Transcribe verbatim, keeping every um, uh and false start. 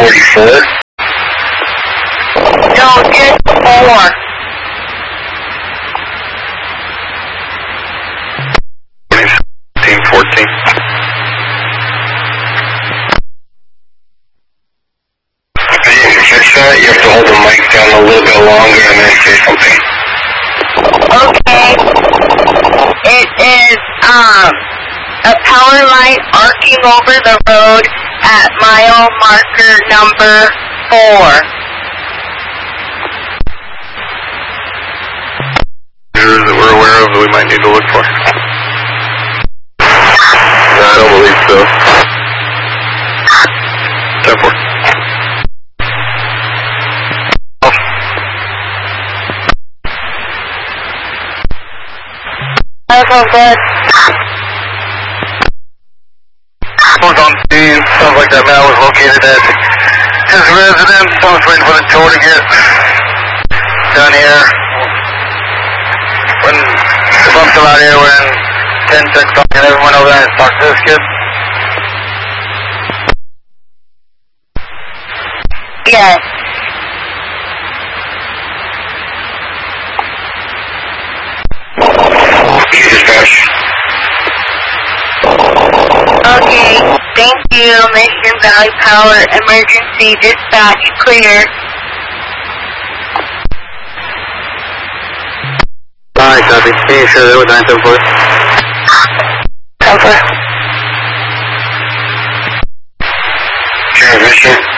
forty-four? No, just four. seventeen fourteen. Can you fix that? You have to hold the mic down a little bit longer and then say something. Okay. It is, um, a power line arcing over the road at mile marker number four. That we're aware of that we might need to look for. No, I don't believe so. ten four. That's all good. Someone's on scene. Sounds like that man was located at his residence. Someone's waiting for the tour to get down here. When the bump's out here, we're in ten six, talking everyone over there and talk to this kid. Yes. Dispatch. Okay, thank you. Mission Valley Power Emergency Dispatch clear. Alright, copy. Can you share that with nine seven four? Over. Transmission.